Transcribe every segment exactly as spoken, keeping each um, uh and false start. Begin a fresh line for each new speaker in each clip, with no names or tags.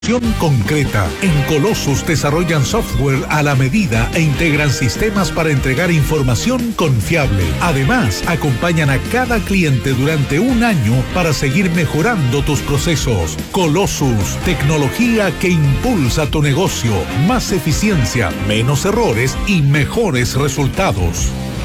Concreta. En Colossus desarrollan software a la medida e integran sistemas para entregar información confiable. Además, acompañan a cada cliente durante un año para seguir mejorando tus procesos. Colossus, tecnología que impulsa tu negocio. Más eficiencia, menos errores y mejores resultados.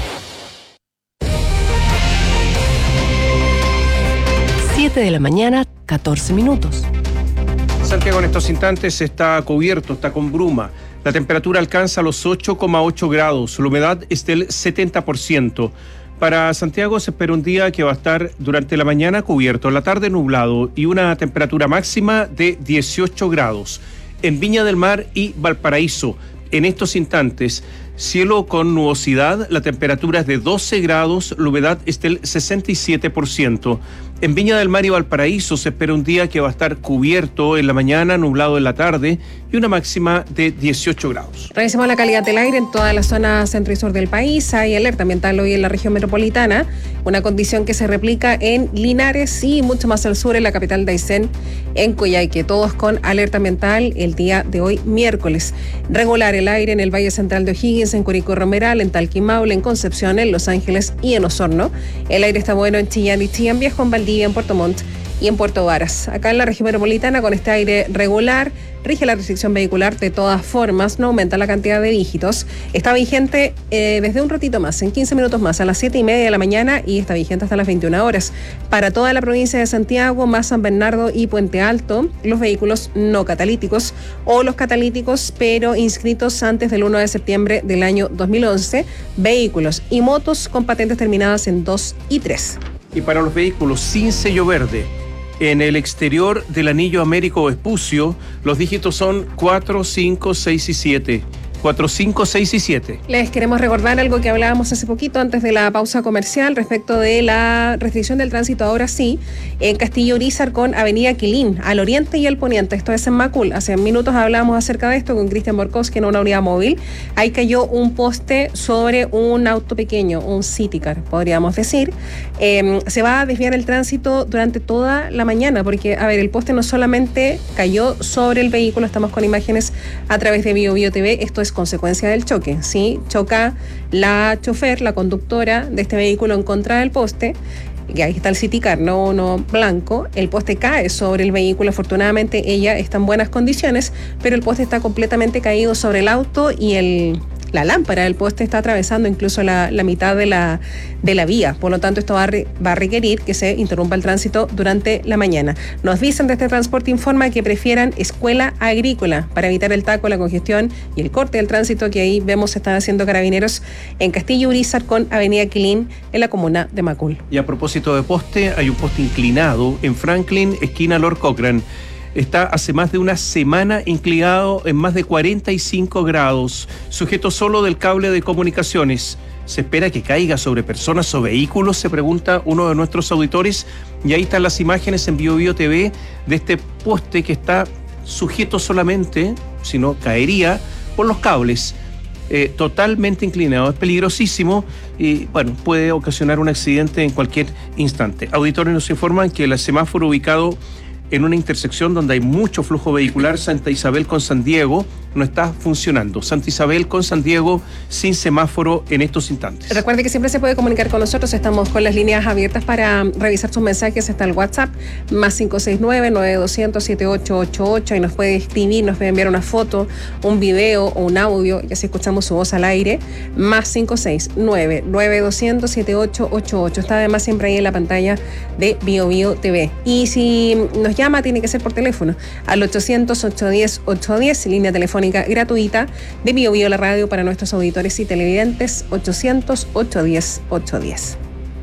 siete de la mañana, catorce minutos.
Santiago en estos instantes está cubierto, está con bruma. La temperatura alcanza los ocho coma ocho grados, la humedad es del setenta por ciento. Para Santiago se espera un día que va a estar durante la mañana cubierto, en la tarde nublado y una temperatura máxima de dieciocho grados. En Viña del Mar y Valparaíso, en estos instantes, cielo con nubosidad, la temperatura es de doce grados, la humedad es del sesenta y siete por ciento. En Viña del Mar y Valparaíso se espera un día que va a estar cubierto en la mañana, nublado en la tarde y una máxima de dieciocho grados.
Revisemos la calidad del aire en toda la zona centro y sur del país. Hay alerta ambiental hoy en la región metropolitana, una condición que se replica en Linares y mucho más al sur en la capital de Aysén, en Coyhaique. Todos con alerta ambiental el día de hoy, miércoles. Regular el aire en el Valle Central de O'Higgins, en Curicó Romeral, en Talquimaule, en Concepción, en Los Ángeles y en Osorno. El aire está bueno en Chillán y Chillán Viejo, en Valdivia, en Puerto Montt y en Puerto Varas. Acá en la región metropolitana, con este aire regular, rige la restricción vehicular de todas formas, no aumenta la cantidad de dígitos. Está vigente eh, desde un ratito más, en quince minutos más, a las siete y media de la mañana, y está vigente hasta las veintiuna horas. Para toda la provincia de Santiago, más San Bernardo y Puente Alto, los vehículos no catalíticos o los catalíticos, pero inscritos antes del primero de septiembre del año dos mil once, vehículos y motos con patentes terminadas en dos y tres.
Y para los vehículos sin sello verde, en el exterior del anillo Américo Vespucio, los dígitos son cuatro, cinco, seis y siete. cuatro, cinco, seis y siete.
Les queremos recordar algo que hablábamos hace poquito antes de la pausa comercial respecto de la restricción del tránsito, ahora sí, en Castillo Urizar con Avenida Quilín, al oriente y al poniente, esto es en Macul. Hace minutos hablábamos acerca de esto con Cristian Borkowski en una unidad móvil. Ahí cayó un poste sobre un auto pequeño, un Citycar, podríamos decir. Eh, se va a desviar el tránsito durante toda la mañana, porque, a ver, el poste no solamente cayó sobre el vehículo, estamos con imágenes a través de Bio Bio T V, esto es consecuencia del choque, ¿sí? Choca la chofer, la conductora de este vehículo en contra del poste, y ahí está el Citycar, no uno blanco. El poste cae sobre el vehículo, afortunadamente ella está en buenas condiciones, pero el poste está completamente caído sobre el auto y el... la lámpara del poste está atravesando incluso la, la mitad de la, de la vía. Por lo tanto, esto va a, re, va a requerir que se interrumpa el tránsito durante la mañana. Nos dicen de este transporte informa que prefieran escuela agrícola para evitar el taco, la congestión y el corte del tránsito que ahí vemos se están haciendo carabineros en Castillo Urizar con Avenida Quilín en la comuna de Macul.
Y a propósito de poste, hay un poste inclinado en Franklin, esquina Lord Cochrane. Está hace más de una semana inclinado en más de cuarenta y cinco grados, sujeto solo del cable de comunicaciones. ¿Se espera que caiga sobre personas o vehículos?, se pregunta uno de nuestros auditores. Y ahí están las imágenes en Bio Bio T V de este poste que está sujeto solamente, si no caería, por los cables. Eh, totalmente inclinado, es peligrosísimo y bueno, puede ocasionar un accidente en cualquier instante. Auditores nos informan que el semáforo ubicado en una intersección donde hay mucho flujo vehicular, Santa Isabel con San Diego, no está funcionando. Santa Isabel con San Diego sin semáforo en estos instantes.
Recuerde que siempre se puede comunicar con nosotros, estamos con las líneas abiertas para revisar sus mensajes. Está el WhatsApp, más cinco seis nueve, nueve dos cero cero, siete ocho ocho ocho, y nos puede escribir, nos puede enviar una foto, un video o un audio, y así escuchamos su voz al aire, más cinco seis nueve, nueve dos cero cero, siete ocho ocho ocho. Está además siempre ahí en la pantalla de Bio Bio T V. Y si nos llama, tiene que ser por teléfono, al ochocientos, ochocientos diez, ochocientos diez, línea telefónica gratuita de Bio Bio la radio para nuestros auditores y televidentes, ochocientos, ochocientos diez, ochocientos diez.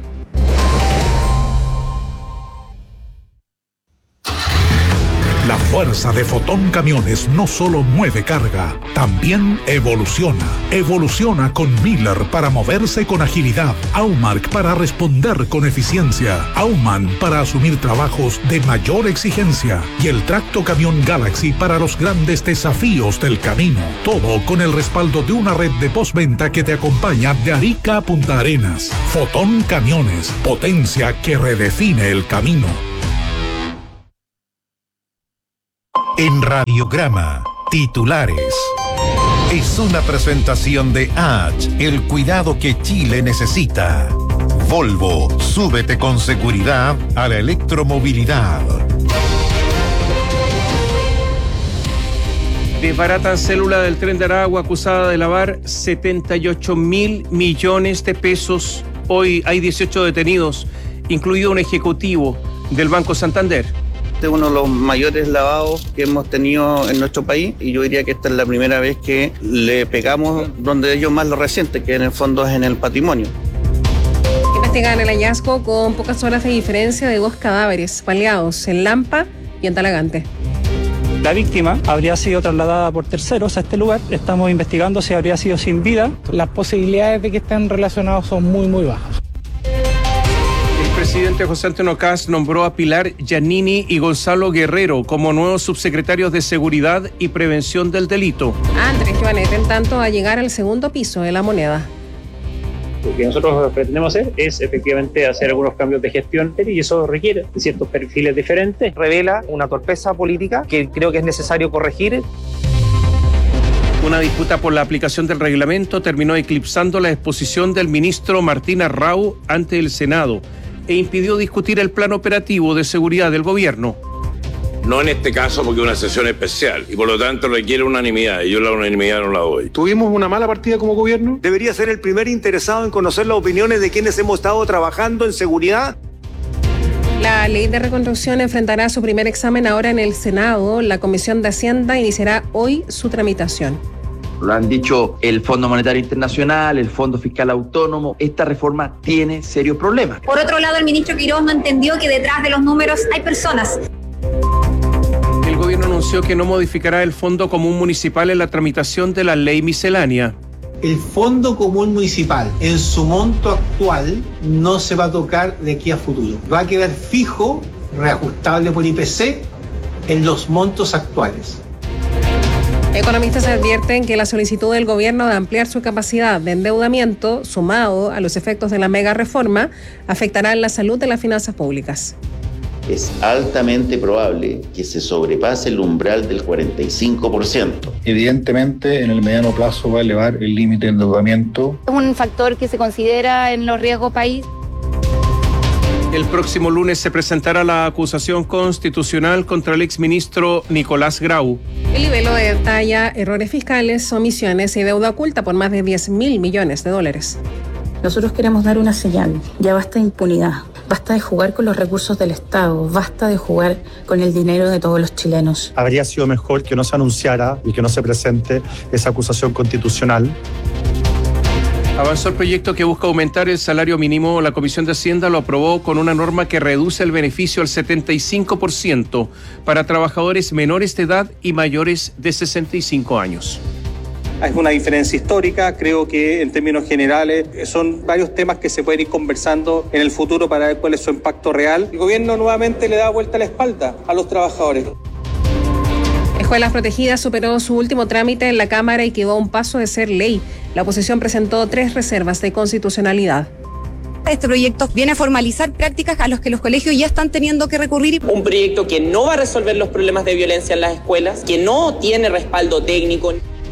La fuerza de Fotón Camiones no solo mueve carga, también evoluciona. Evoluciona con Miller para moverse con agilidad, Aumark para responder con eficiencia, Aumann para asumir trabajos de mayor exigencia y el Tracto Camión Galaxy para los grandes desafíos del camino. Todo con el respaldo de una red de postventa que te acompaña de Arica a Punta Arenas. Fotón Camiones, potencia que redefine el camino. En Radiograma, titulares. Es una presentación de H, el cuidado que Chile necesita. Volvo, súbete con seguridad a la electromovilidad.
Desbaratan célula del Tren de Aragua acusada de lavar setenta y ocho mil millones de pesos. Hoy hay dieciocho detenidos, incluido un ejecutivo del Banco Santander.
Este es uno de los mayores lavados que hemos tenido en nuestro país y yo diría que esta es la primera vez que le pegamos donde ellos más lo resienten, que en el fondo es en el patrimonio.
Investigan el hallazgo con pocas horas de diferencia de dos cadáveres baleados en Lampa y en Talagante.
La víctima habría sido trasladada por terceros a este lugar. Estamos investigando si habría sido sin vida.
Las posibilidades de que estén relacionados son muy, muy bajas.
El presidente José Antonio Kast nombró a Pilar Giannini y Gonzalo Guerrero como nuevos subsecretarios de Seguridad y Prevención del Delito.
Andrés Joanet, en tanto, a llegar al segundo piso de La Moneda.
Lo que nosotros pretendemos hacer es efectivamente hacer algunos cambios de gestión y eso requiere de ciertos perfiles diferentes.
Revela una torpeza política que creo que es necesario corregir.
Una disputa por la aplicación del reglamento terminó eclipsando la exposición del ministro Martín Arrau ante el Senado e impidió discutir el plan operativo de seguridad del gobierno.
No en este caso porque es una sesión especial y por lo tanto requiere unanimidad y yo la unanimidad no la doy.
¿Tuvimos una mala partida como gobierno?
Debería ser el primer interesado en conocer las opiniones de quienes hemos estado trabajando en seguridad.
La ley de reconstrucción enfrentará su primer examen ahora en el Senado. La Comisión de Hacienda iniciará hoy su tramitación.
Lo han dicho el Fondo Monetario Internacional, el Fondo Fiscal Autónomo. Esta reforma tiene serios problemas.
Por otro lado, el ministro Quiroz no entendió que detrás de los números hay personas.
El gobierno anunció que no modificará el Fondo Común Municipal en la tramitación de la ley miscelánea.
El Fondo Común Municipal, en su monto actual, no se va a tocar de aquí a futuro. Va a quedar fijo, reajustable por I P C, en los montos actuales.
Economistas advierten que la solicitud del gobierno de ampliar su capacidad de endeudamiento, sumado a los efectos de la mega reforma, afectará la salud de las finanzas públicas.
Es altamente probable que se sobrepase el umbral del cuarenta y cinco por ciento.
Evidentemente, en el mediano plazo va a elevar el límite de endeudamiento.
Es un factor que se considera en los riesgos país.
El próximo lunes se presentará la acusación constitucional contra el exministro Nicolás Grau.
El libelo detalla errores fiscales, omisiones y deuda oculta por más de diez mil millones de dólares.
Nosotros queremos dar una señal. Ya basta de impunidad. Basta de jugar con los recursos del Estado, basta de jugar con el dinero de todos los chilenos.
Habría sido mejor que no se anunciara y que no se presente esa acusación constitucional.
Avanzó el proyecto que busca aumentar el salario mínimo. La Comisión de Hacienda lo aprobó con una norma que reduce el beneficio al setenta y cinco por ciento para trabajadores menores de edad y mayores de sesenta y cinco años.
Es una diferencia histórica, creo que en términos generales son varios temas que se pueden ir conversando en el futuro para ver cuál es su impacto real. El gobierno nuevamente le da vuelta a la espalda a los trabajadores.
Escuelas Protegidas superó su último trámite en la Cámara y quedó a un paso de ser ley. La oposición presentó tres reservas de constitucionalidad.
Este proyecto viene a formalizar prácticas a las que los colegios ya están teniendo que recurrir.
Un proyecto que no va a resolver los problemas de violencia en las escuelas, que no tiene respaldo técnico.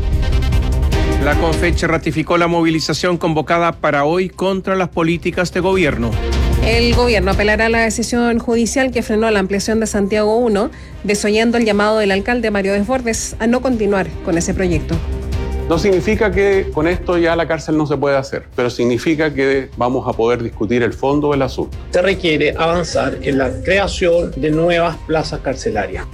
La CONFECHE ratificó la movilización convocada para hoy contra las políticas de gobierno.
El gobierno apelará a la decisión judicial que frenó la ampliación de Santiago uno, desoyendo el llamado del alcalde Mario Desbordes a no continuar con ese proyecto.
No significa que con esto ya la cárcel no se puede hacer, pero significa que vamos a poder discutir el fondo del asunto.
Se requiere avanzar en la creación de nuevas plazas carcelarias.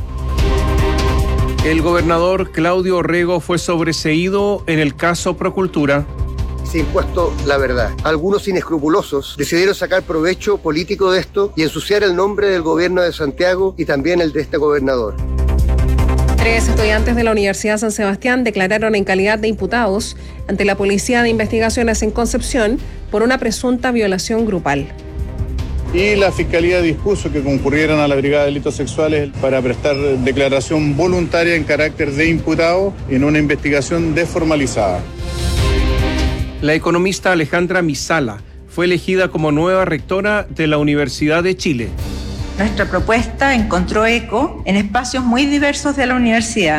El gobernador Claudio Orrego fue sobreseído en el caso Procultura.
Se ha impuesto la verdad. Algunos inescrupulosos decidieron sacar provecho político de esto y ensuciar el nombre del gobierno de Santiago y también el de este gobernador.
Tres estudiantes de la Universidad San Sebastián declararon en calidad de imputados ante la Policía de Investigaciones en Concepción por una presunta violación grupal.
Y la Fiscalía dispuso que concurrieran a la Brigada de Delitos Sexuales para prestar declaración voluntaria en carácter de imputado en una investigación desformalizada.
La economista Alejandra Misala fue elegida como nueva rectora de la Universidad de Chile.
Nuestra propuesta encontró eco en espacios muy diversos de la universidad.